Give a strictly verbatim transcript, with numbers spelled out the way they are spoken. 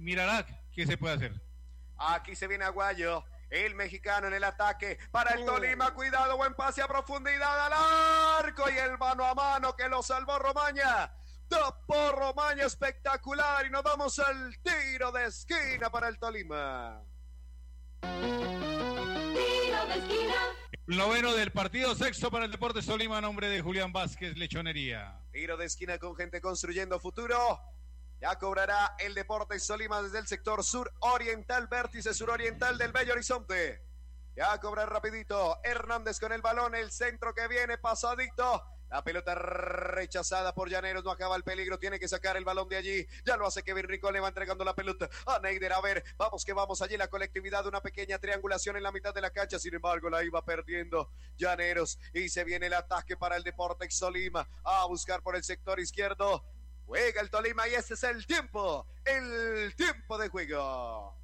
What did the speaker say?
mirará qué se puede hacer. Aquí se viene Aguayo, el mexicano en el ataque para el Tolima. Cuidado, buen pase a profundidad al arco y el mano a mano que lo salvó Romaña. Tapó Romaña, espectacular, y nos vamos al tiro de esquina para el Tolima. Tiro de esquina. El noveno del partido, sexto para el Deportes Tolima, nombre de Julián Vázquez, Lechonería. Tiro de esquina con gente construyendo futuro. Ya cobrará el Deportes Tolima desde el sector suroriental, vértice suroriental del Bello Horizonte. Ya cobra rapidito Hernández con el balón, el centro que viene pasadito. La pelota rechazada por Llaneros, no acaba el peligro, tiene que sacar el balón de allí. Ya lo hace Kevin Rincón, le va entregando la pelota a Neider. A ver, vamos que vamos allí, la colectividad, una pequeña triangulación en la mitad de la cancha. Sin embargo, la iba perdiendo Llaneros y se viene el ataque para el Deportes Tolima a buscar por el sector izquierdo. Juega el Tolima y ese es el tiempo, el tiempo de juego.